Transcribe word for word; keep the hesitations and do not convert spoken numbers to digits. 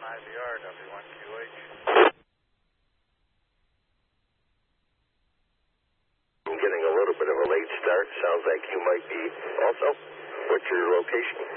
I V R, W one Q H. I'm getting a little bit of a late start. Sounds like you might be also. What's your location?